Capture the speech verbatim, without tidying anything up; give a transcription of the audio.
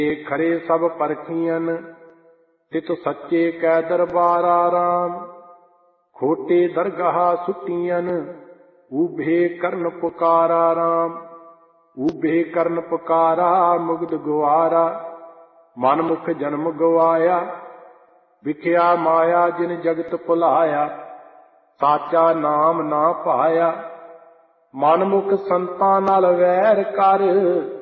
खरे सब परखियन तित सच्चे कै दरबारा राम। खोटे दरगाह सुटियन ऊभे करन पुकारा राम। ऊभे करन पुकारा मुग्ध गुआरा। मन मुख जन्म गवाया विख्या माया जिन जगत भुलाया। साचा नाम ना पाया मन मुख संतां नाल वैर कर।